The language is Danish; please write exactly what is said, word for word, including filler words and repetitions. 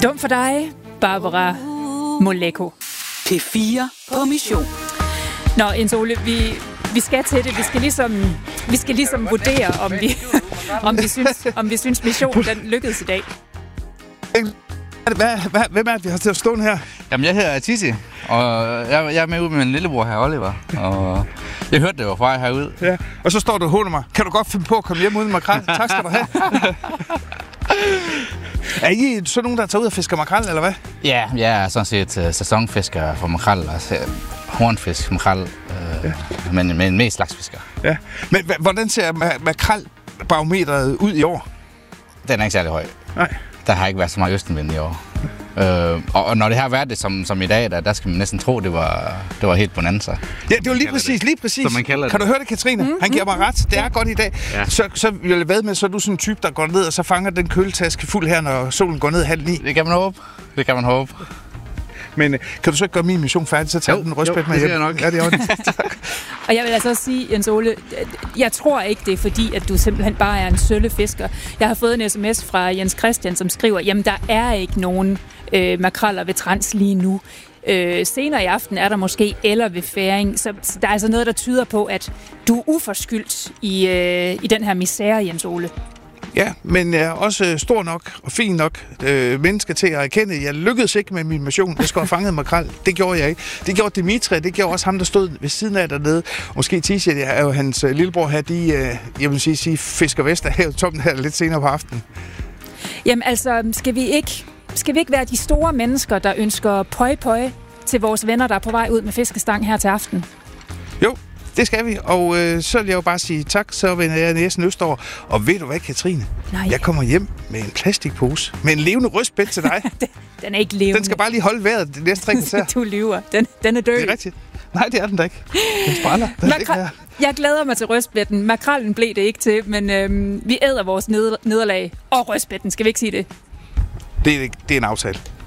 Dum for dig, Barbara Moleko. P fire på mission. Nå, Jens Ole, vi, vi skal til det. Vi skal ligesom, vi skal ligesom vurdere, om vi, om, vi synes, om vi synes missionen den lykkedes i dag. Hvad, hvad, hvem er det, vi har til at stå her? Jamen, jeg hedder Tissi, og jeg, jeg er med ud med min lillebror her, Oliver. Og jeg hørte det var fra herude. Ja, og så står du og håner mig. Kan du godt finde på at komme hjem uden makrel? Tak skal du have. Er I så nogen, der tager ud og fisker makrel, eller hvad? Ja, jeg er sådan set uh, sæsonfisker for makrel, altså hornfisk, makrel, uh, ja. men, men mest slagsfisker. Ja, men h- hvordan ser ma- makrelbarometeret ud i år? Den er ikke særlig høj. Nej. Der har ikke været så meget østenvind i år. Uh, og, og når det har været det som, som i dag, der, der skal man næsten tro, det var, det var helt bonanza. Ja, det var lige præcis, det. lige præcis. Som man kalder det. Kan du høre det, Katrine? Mm-hmm. Han giver mig ret. Det er godt i dag. Ja. Så, så vil jeg ved med, så er du sådan en type, der går ned og så fanger den køletaske fuld her, når solen går ned halv ni. Det kan man håbe. Det kan man håbe. Men kan du så ikke gøre min mission færdig, så tager du den rødspæt med hjem? Jo, det skal jeg nok. Ja, det er tak. Og jeg vil altså også sige, Jens Ole, jeg tror ikke, det er fordi, at du simpelthen bare er en søllefisker. Jeg har fået en sms fra Jens Christian, som skriver, jamen der er ikke nogen øh, makreller ved Trans lige nu. Øh, senere i aften er der måske eller ved færing, så, så der er altså noget, der tyder på, at du er uforskyldt i, øh, i den her misære, Jens Ole. Ja, men jeg er også stor nok og fin nok øh, menneske til at erkende, at jeg lykkedes ikke med min mission. Jeg skulle have fanget makrel. Det gjorde jeg ikke. Det gjorde Dimitri, det gjorde også ham, der stod ved siden af dernede. Måske Tisha, det er jo hans øh, lillebror her, de, øh, jeg vil sige, sige fisker Vesterhavet toppen her lidt senere på aftenen. Jamen altså, skal vi ikke, skal vi ikke være de store mennesker, der ønsker pøj pøj til vores venner, der er på vej ud med fiskestang her til aften? Jo. Det skal vi, og øh, så vil jeg jo bare sige tak, så vender jeg næsten østover. Og ved du hvad, Katrine? Nej. Jeg kommer hjem med en plastikpose med en levende rødspæt til dig. Den er ikke levende. Den skal bare lige holde vejret de næste tre kvarter. Du lyver. Den, den er død. Det er rigtigt. Nej, det er den da ikke. Den spræller. Den Makra- jeg glæder mig til rødspætten. Makrellen blev det ikke til, men øhm, vi æder vores ned- nederlag. Og rødspætten, skal vi ikke sige det? Det er, det er en aftale.